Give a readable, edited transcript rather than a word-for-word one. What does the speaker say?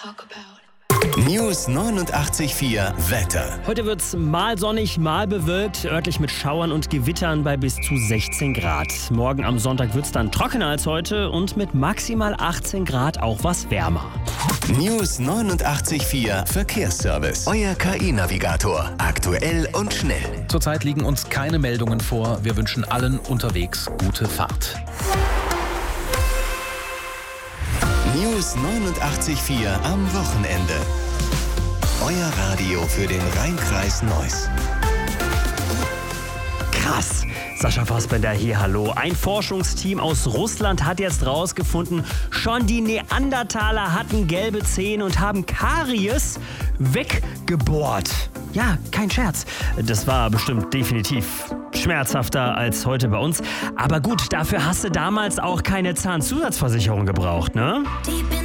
talk about. News 89.4 Wetter. Heute wird's mal sonnig, mal bewölkt, örtlich mit Schauern und Gewittern bei bis zu 16 Grad. Morgen am Sonntag wird's dann trockener als heute und mit maximal 18 Grad auch was wärmer. News 89.4 Verkehrsservice. Euer KI-Navigator. Aktuell und schnell. Zurzeit liegen uns keine Meldungen vor. Wir wünschen allen unterwegs gute Fahrt. News 89.4 am Wochenende. Euer Radio für den Rhein-Kreis Neuss. Krass! Sascha Fassbender hier, hallo. Ein Forschungsteam aus Russland hat jetzt rausgefunden, schon die Neandertaler hatten gelbe Zähne und haben Karies weggebohrt. Ja, kein Scherz. Das war bestimmt definitiv schmerzhafter als heute bei uns. Aber gut, dafür hast du damals auch keine Zahnzusatzversicherung gebraucht, ne?